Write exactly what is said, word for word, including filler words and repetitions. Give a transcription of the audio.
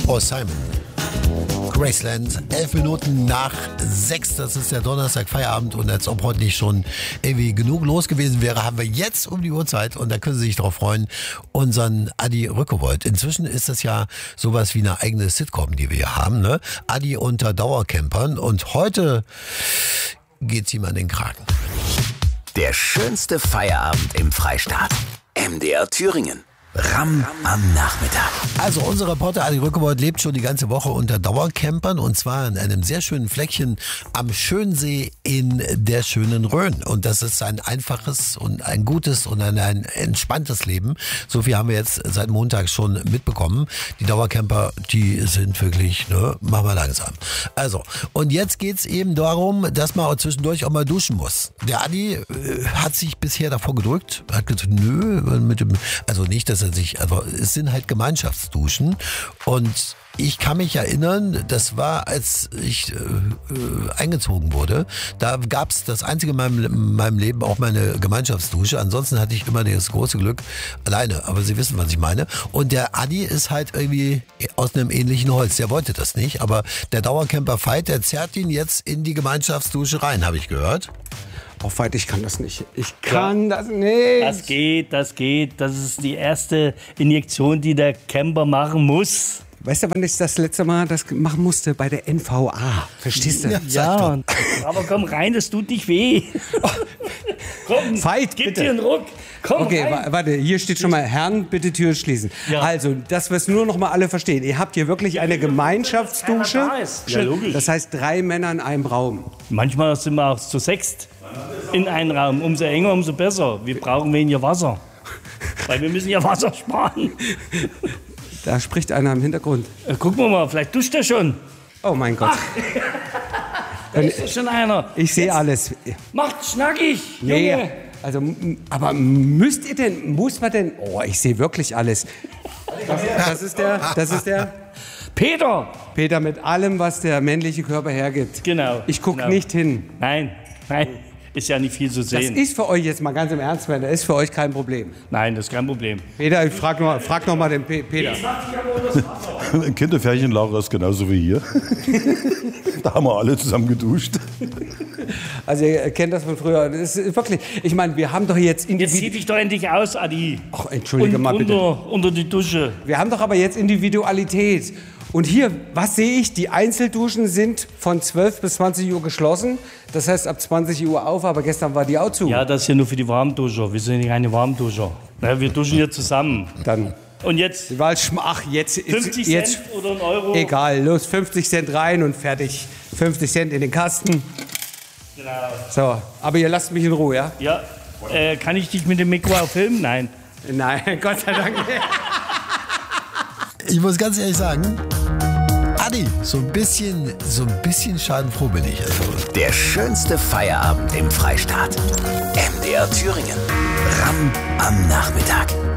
Paul Simon. Graceland, elf Minuten nach sechs, das ist der Donnerstag Feierabend und als ob heute nicht schon irgendwie genug los gewesen wäre, haben wir jetzt um die Uhrzeit und da können Sie sich drauf freuen, unseren Adi Rückewold. Inzwischen ist das ja sowas wie eine eigene Sitcom, die wir hier haben, ne? Adi unter Dauercampern und heute geht's ihm an den Kragen. Der schönste Feierabend im Freistaat. M D R Thüringen. Ram am Nachmittag. Also unser Reporter Adi Rückewold lebt schon die ganze Woche unter Dauercampern und zwar in einem sehr schönen Fleckchen am Schönsee in der schönen Rhön. Und das ist ein einfaches und ein gutes und ein, ein entspanntes Leben. So viel haben wir jetzt seit Montag schon mitbekommen. Die Dauercamper, die sind wirklich, ne, machen wir langsam. Also, und jetzt geht's eben darum, dass man auch zwischendurch auch mal duschen muss. Der Adi äh, hat sich bisher davor gedrückt, hat gesagt, nö, mit dem, also nicht, dass sich, also es sind halt Gemeinschaftsduschen und ich kann mich erinnern, das war, als ich äh, äh, eingezogen wurde, da gab es das einzige in meinem, in meinem Leben auch meine Gemeinschaftsdusche, ansonsten hatte ich immer das große Glück alleine, aber Sie wissen, was ich meine. Und der Adi ist halt irgendwie aus einem ähnlichen Holz, der wollte das nicht, aber der Dauercamper Veit, der zerrt ihn jetzt in die Gemeinschaftsdusche rein, habe ich gehört. Oh, Veit, ich kann das nicht. Ich kann ja, das nicht. Das geht, das geht. Das ist die erste Injektion, die der Camper machen muss. Weißt du, wann ich das letzte Mal das machen musste? Bei der N V A. Verstehst du? Ja, ja, aber komm rein, das tut nicht weh. Oh. Komm, Veit, gib bitte. dir einen Ruck. Komm okay, rein. warte, hier steht schon mal, Herren, bitte Tür schließen. Ja. Also, dass wir es nur noch mal alle verstehen. Ihr habt hier wirklich eine Gemeinschaftsdusche. Da ist. Ja, logisch. Das heißt, drei Männer in einem Raum. Manchmal sind wir auch zu sechst in einem Raum. Umso enger, umso besser. Wir brauchen weniger Wasser. Weil wir müssen ja Wasser sparen. Da spricht einer im Hintergrund. Äh, gucken wir mal, vielleicht duscht er schon. Oh mein Gott. Da ist schon einer. Ich sehe alles. Macht schnackig, Nee, Junge. also, aber müsst ihr denn, muss man denn, oh, ich sehe wirklich alles. Das, das ist der, das ist der Peter. Peter mit allem, was der männliche Körper hergibt. Genau. Ich gucke genau. nicht hin. Nein, nein, ist ja nicht viel zu Das sehen. ist für euch jetzt mal ganz im Ernst, das ist für euch kein Problem. Nein, das ist kein Problem. Peter, ich frag noch, frag noch mal den Pe Peter. Ein Kinderfärchenlager ist genauso wie hier. Da haben wir alle zusammen geduscht. Also ihr kennt das von früher. Das ist wirklich, ich meine, wir haben doch jetzt... Jetzt zieh dich doch endlich aus, Adi. Ach, entschuldige Und mal bitte. Unter, unter die Dusche. Wir haben doch aber jetzt Individualität. Und hier, was sehe ich? Die Einzelduschen sind von zwölf bis zwanzig Uhr geschlossen. Das heißt ab zwanzig Uhr auf, aber gestern war die auch zu. Ja, das ist ja nur für die Warmduscher. Wir sind ja keine Warmduscher. Ja, wir duschen hier zusammen. Dann. Und jetzt Ach, jetzt ist fünfzig jetzt, Cent oder ein Euro. Egal, los, fünfzig Cent rein und fertig. fünfzig Cent in den Kasten. Genau. So, aber ihr lasst mich in Ruhe, ja? Ja, äh, kann ich dich mit dem Mikro auch filmen? Nein. Nein, Gott sei Dank. Ich muss ganz ehrlich sagen, Adi, so ein bisschen, so ein bisschen schadenfroh bin ich. Also. Der schönste Feierabend im Freistaat. M D R Thüringen. Ram am Nachmittag.